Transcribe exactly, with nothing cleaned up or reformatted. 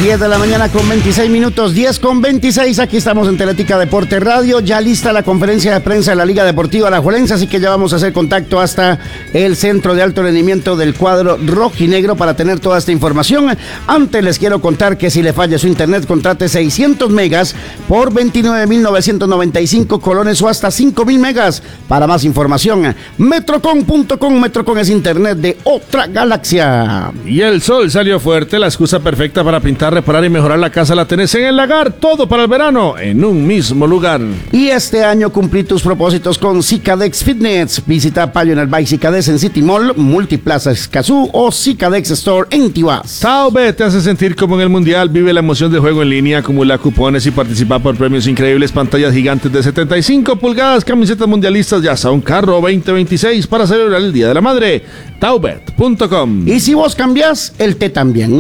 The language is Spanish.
diez de la mañana con veintiséis minutos, diez con veintiséis, aquí estamos en Teletica Deporte Radio, ya lista la conferencia de prensa de la Liga Deportiva Alajuelense, así que ya vamos a hacer contacto hasta el centro de alto rendimiento del cuadro rojinegro para tener toda esta información. Antes les quiero contar que si le falla su internet, contrate seiscientos megas por veintinueve mil novecientos noventa y cinco colones o hasta cinco mil megas. Para más información, metrocom punto com, Metrocom es internet de otra galaxia. Y el sol salió fuerte, la excusa perfecta para pintar, reparar y mejorar la casa la tenés en El Lagar, todo para el verano en un mismo lugar. Y este año cumplí tus propósitos con Cicadex Fitness. Visita Pioneer Bike Cicadex en City Mall, Multiplaza Escazú o Cicadex Store en Tibás. Taubet te hace sentir como en el Mundial, vive la emoción del juego en línea, acumula cupones y participa por premios increíbles, pantallas gigantes de setenta y cinco pulgadas, camisetas mundialistas y hasta un carro veinte veintiséis para celebrar el Día de la Madre. Taubet punto com. Y si vos cambiás, el té también.